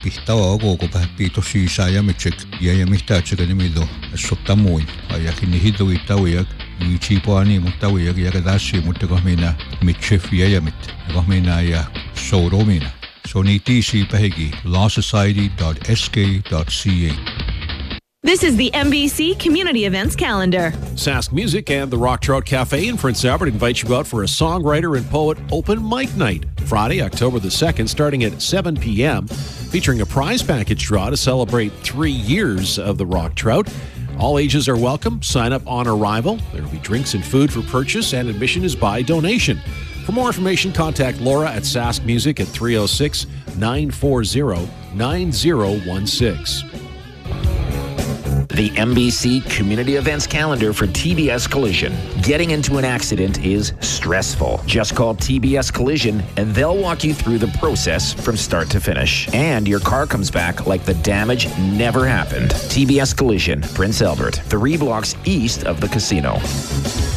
Pihtava koko pito siisaya michik ja mistä tsekani mido sottamuin ja hinni hidoitawiak yichipoani mutawiak ja kadasi mutakahmina mitchef ja mit kahmina ja souromina so ni tisi pahigi lawsociety.sk.ca. This is the NBC Community Events Calendar. Sask Music and the Rock Trout Cafe in Prince Albert invite you out for a songwriter and poet open mic night, Friday, October the 2nd, starting at 7 p.m., featuring a prize package draw to celebrate 3 years of the Rock Trout. All ages are welcome. Sign up on arrival. There will be drinks and food for purchase, and admission is by donation. For more information, contact Laura at Sask Music at 306-940-9016. The NBC Community Events Calendar for TBS Collision. Getting into an accident is stressful. Just call TBS Collision and they'll walk you through the process from start to finish. And your car comes back like the damage never happened. TBS Collision, Prince Albert, 3 blocks east of the casino.